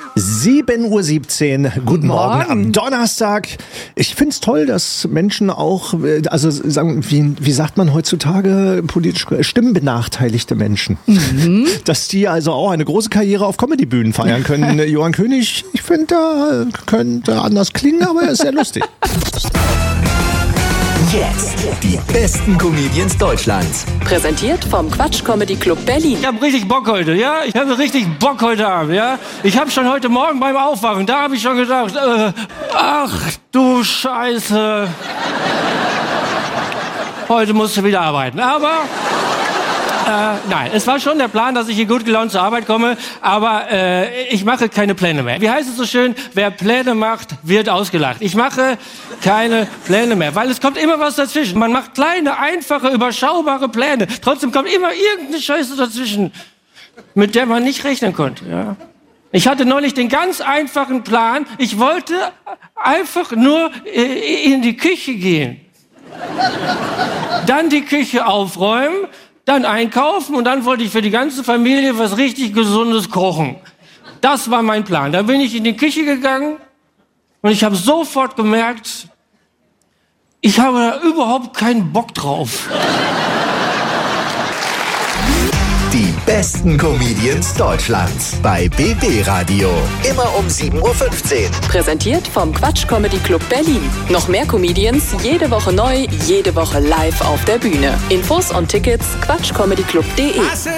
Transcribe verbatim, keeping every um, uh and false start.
sieben Uhr siebzehn, guten Morgen. Morgen am Donnerstag. Ich find's toll, dass Menschen auch, also sagen, wie, wie sagt man heutzutage politisch, stimmbenachteiligte Menschen, mhm. dass die also auch eine große Karriere auf Comedy-Bühnen feiern können. Johann König, ich finde, da könnte anders klingen, aber er ist sehr lustig. Jetzt die besten Comedians Deutschlands. Präsentiert vom Quatsch Comedy Club Berlin. Ich habe richtig Bock heute, ja? Ich habe richtig Bock heute Abend, ja? Ich habe schon heute Morgen beim Aufwachen, da habe ich schon gedacht, äh, ach du Scheiße. Heute musst du wieder arbeiten, aber... Äh, nein, es war schon der Plan, dass ich hier gut gelaunt zur Arbeit komme, aber äh, ich mache keine Pläne mehr. Wie heißt es so schön? Wer Pläne macht, wird ausgelacht. Ich mache keine Pläne mehr, weil es kommt immer was dazwischen. Man macht kleine, einfache, überschaubare Pläne. Trotzdem kommt immer irgendeine Scheiße dazwischen, mit der man nicht rechnen konnte. Ja. Ich hatte neulich den ganz einfachen Plan. Ich wollte einfach nur äh, in die Küche gehen. Dann die Küche aufräumen, dann einkaufen und dann wollte ich für die ganze Familie was richtig Gesundes kochen. Das war mein Plan. Dann bin ich in die Küche gegangen und ich habe sofort gemerkt, ich habe da überhaupt keinen Bock drauf. Die besten Comedians Deutschlands bei B B Radio. Immer um sieben Uhr fünfzehn. Präsentiert vom Quatsch Comedy Club Berlin. Noch mehr Comedians, jede Woche neu, jede Woche live auf der Bühne. Infos und Tickets quatschcomedyclub punkt de.